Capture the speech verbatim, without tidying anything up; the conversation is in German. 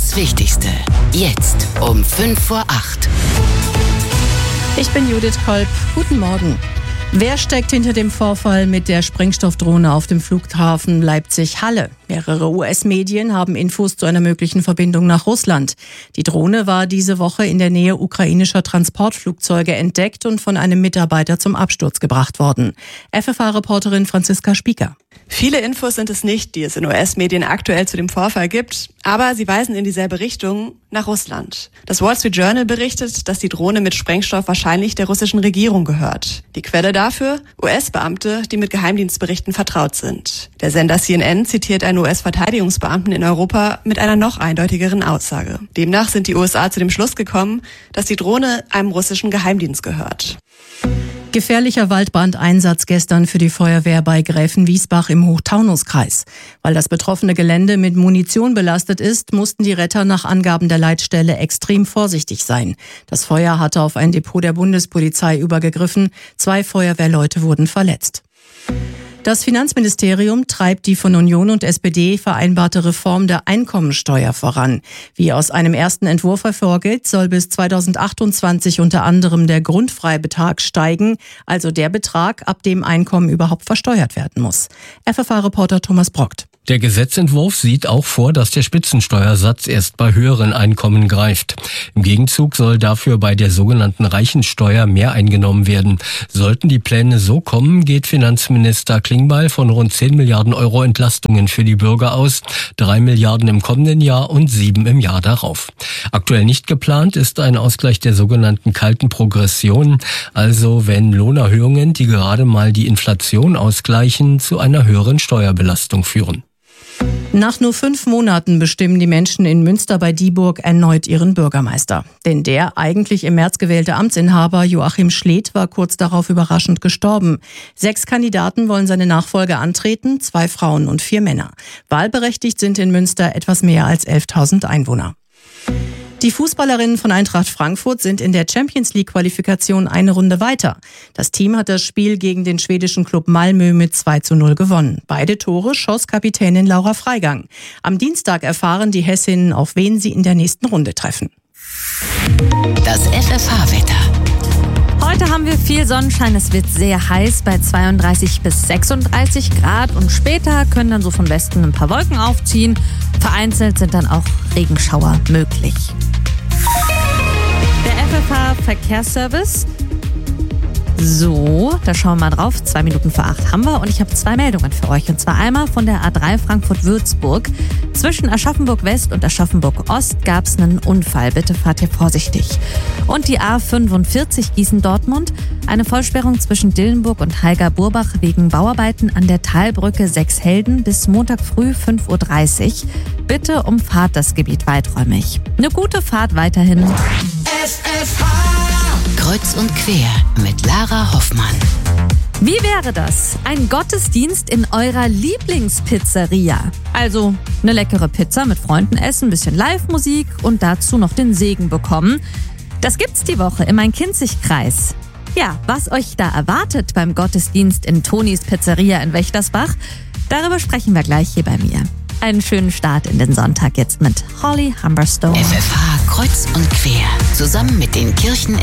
Das Wichtigste. Jetzt um fünf vor acht. Ich bin Judith Kolb. Guten Morgen. Wer steckt hinter dem Vorfall mit der Sprengstoffdrohne auf dem Flughafen Leipzig-Halle? Mehrere U S-Medien haben Infos zu einer möglichen Verbindung nach Russland. Die Drohne war diese Woche in der Nähe ukrainischer Transportflugzeuge entdeckt und von einem Mitarbeiter zum Absturz gebracht worden. F F A-Reporterin Franziska Spieker. Viele Infos sind es nicht, die es in U S-Medien aktuell zu dem Vorfall gibt, aber sie weisen in dieselbe Richtung, nach Russland. Das Wall Street Journal berichtet, dass die Drohne mit Sprengstoff wahrscheinlich der russischen Regierung gehört. Die Quelle dafür? U S-Beamte, die mit Geheimdienstberichten vertraut sind. Der Sender C N N zitiert einen U S-Verteidigungsbeamten in Europa mit einer noch eindeutigeren Aussage. Demnach sind die U S A zu dem Schluss gekommen, dass die Drohne einem russischen Geheimdienst gehört. Gefährlicher Waldbrandeinsatz gestern für die Feuerwehr bei Gräfenwiesbach im Hochtaunuskreis. Weil das betroffene Gelände mit Munition belastet ist, mussten die Retter nach Angaben der Leitstelle extrem vorsichtig sein. Das Feuer hatte auf ein Depot der Bundespolizei übergegriffen. Zwei Feuerwehrleute wurden verletzt. Das Finanzministerium treibt die von Union und S P D vereinbarte Reform der Einkommensteuer voran. Wie aus einem ersten Entwurf hervorgeht, soll bis zweitausendachtundzwanzig unter anderem der Grundfreibetrag steigen, also der Betrag, ab dem Einkommen überhaupt versteuert werden muss. F F A-Reporter Thomas Brockt. Der Gesetzentwurf sieht auch vor, dass der Spitzensteuersatz erst bei höheren Einkommen greift. Im Gegenzug soll dafür bei der sogenannten Reichensteuer mehr eingenommen werden. Sollten die Pläne so kommen, geht Finanzminister Klingbeil von rund zehn Milliarden Euro Entlastungen für die Bürger aus, drei Milliarden im kommenden Jahr und sieben im Jahr darauf. Aktuell nicht geplant ist ein Ausgleich der sogenannten kalten Progression, also wenn Lohnerhöhungen, die gerade mal die Inflation ausgleichen, zu einer höheren Steuerbelastung führen. Nach nur fünf Monaten bestimmen die Menschen in Münster bei Dieburg erneut ihren Bürgermeister. Denn der eigentlich im März gewählte Amtsinhaber Joachim Schledt war kurz darauf überraschend gestorben. Sechs Kandidaten wollen seine Nachfolge antreten, zwei Frauen und vier Männer. Wahlberechtigt sind in Münster etwas mehr als elftausend Einwohner. Die Fußballerinnen von Eintracht Frankfurt sind in der Champions-League-Qualifikation eine Runde weiter. Das Team hat das Spiel gegen den schwedischen Klub Malmö mit zwei zu null gewonnen. Beide Tore schoss Kapitänin Laura Freigang. Am Dienstag erfahren die Hessinnen, auf wen sie in der nächsten Runde treffen. Das F F H-Wetter. Heute haben wir viel Sonnenschein, es wird sehr heiß bei zweiunddreißig bis sechsunddreißig Grad und später können dann so von Westen ein paar Wolken aufziehen. Vereinzelt sind dann auch Regenschauer möglich. Der F F H-Verkehrsservice. So, da schauen wir mal drauf. Zwei Minuten vor acht haben wir und ich habe zwei Meldungen für euch. Und zwar einmal von der A drei Frankfurt-Würzburg. Zwischen Aschaffenburg-West und Aschaffenburg-Ost gab es einen Unfall. Bitte fahrt hier vorsichtig. Und die A fünfundvierzig Gießen-Dortmund. Eine Vollsperrung zwischen Dillenburg und Halga-Burbach wegen Bauarbeiten an der Talbrücke Sechshelden bis Montag früh fünf Uhr dreißig. Bitte umfahrt das Gebiet weiträumig. Eine gute Fahrt weiterhin. F F H Kreuz und quer mit Lara Hoffmann. Wie wäre das? Ein Gottesdienst in eurer Lieblingspizzeria. Also eine leckere Pizza mit Freunden essen, ein bisschen Live-Musik und dazu noch den Segen bekommen. Das gibt's die Woche im Main-Kinzig-Kreis. Ja, was euch da erwartet beim Gottesdienst in Tonis Pizzeria in Wächtersbach, darüber sprechen wir gleich hier bei mir. Einen schönen Start in den Sonntag jetzt mit Holly Humberstone. F F H Kreuz und quer. Zusammen mit den Kirchen